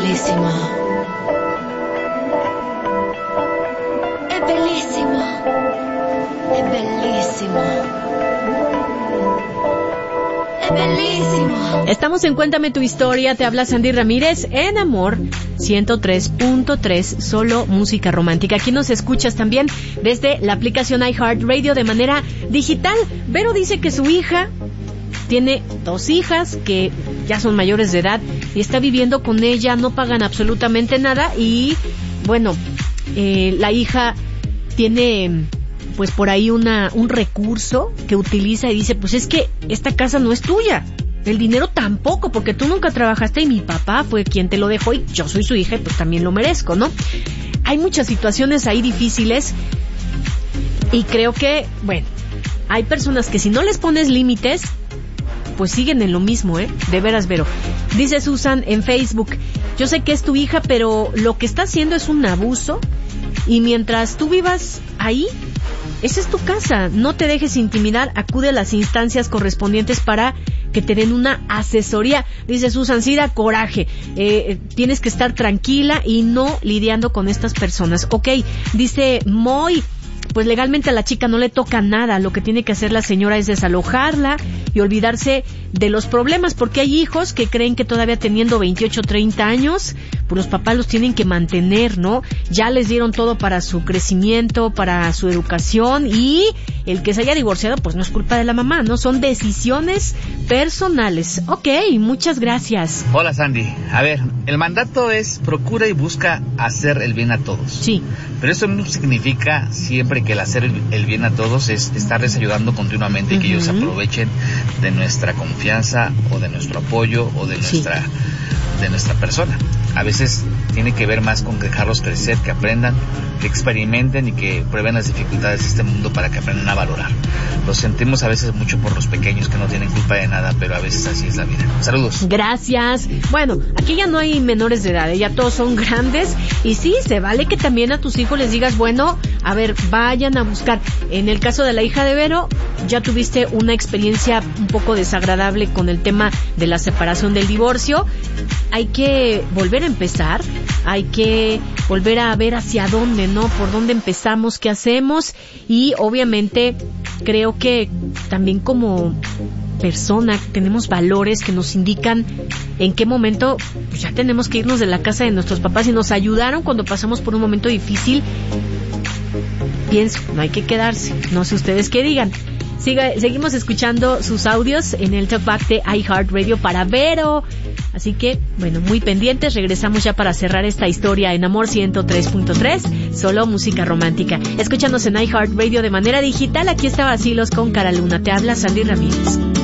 bellísimo. Es bellísimo. Es bellísimo. Es bellísimo. Estamos en Cuéntame tu historia, te habla Sandy Ramírez en Amor 103.3, solo música romántica. Aquí nos escuchas también desde la aplicación iHeartRadio de manera digital. Vero dice que su hija tiene 2 hijas que ya son mayores de edad y está viviendo con ella, no pagan absolutamente nada y bueno, la hija tiene pues por ahí un recurso que utiliza y dice, pues es que esta casa no es tuya, el dinero tampoco, porque tú nunca trabajaste y mi papá fue quien te lo dejó y yo soy su hija y pues también lo merezco, ¿no? Hay muchas situaciones ahí difíciles y creo que, bueno, hay personas que si no les pones límites, pues siguen en lo mismo, de veras, Vero. Dice Susan en Facebook, yo sé que es tu hija, pero lo que está haciendo es un abuso y mientras tú vivas ahí, esa es tu casa, no te dejes intimidar, acude a las instancias correspondientes para que te den una asesoría. Dice Susan, sí da coraje, tienes que estar tranquila y no lidiando con estas personas. Ok, dice Moy, pues legalmente a la chica no le toca nada, lo que tiene que hacer la señora es desalojarla y olvidarse de los problemas, porque hay hijos que creen que todavía teniendo 28, 30 años, pues los papás los tienen que mantener, ¿no? Ya les dieron todo para su crecimiento, para su educación y el que se haya divorciado, pues no es culpa de la mamá, ¿no? Son decisiones personales. Ok, muchas gracias. Hola Sandy, a ver, el mandato es procura y busca hacer el bien a todos. Sí. Pero eso no significa siempre que el hacer el bien a todos es estarles ayudando continuamente y que ellos aprovechen de nuestra confianza o de nuestro apoyo o de nuestra persona. A veces tiene que ver más con dejarlos crecer, que aprendan, que experimenten y que prueben las dificultades de este mundo para que aprendan a valorar. Lo sentimos a veces mucho por los pequeños que no tienen culpa de nada, pero a veces así es la vida. Saludos. Gracias. Bueno, aquí ya no hay menores de edad, ya todos son grandes y sí, se vale que también a tus hijos les digas, bueno, a ver, vayan a buscar. En el caso de la hija de Vero, ya tuviste una experiencia un poco desagradable con el tema de la separación, del divorcio. Hay que volver a empezar, hay que volver a ver hacia dónde, ¿no? Por dónde empezamos, qué hacemos y obviamente creo que también como persona tenemos valores que nos indican en qué momento pues ya tenemos que irnos de la casa de nuestros papás y nos ayudaron cuando pasamos por un momento difícil. Pienso, no hay que quedarse, no sé ustedes qué digan. Seguimos escuchando sus audios en el Talkback de iHeartRadio para Vero. Así que, bueno, muy pendientes. Regresamos ya para cerrar esta historia en Amor 103.3, solo música romántica. Escúchanos en iHeartRadio de manera digital. Aquí está Vacilos con Cara Luna. Te habla Sandy Ramírez.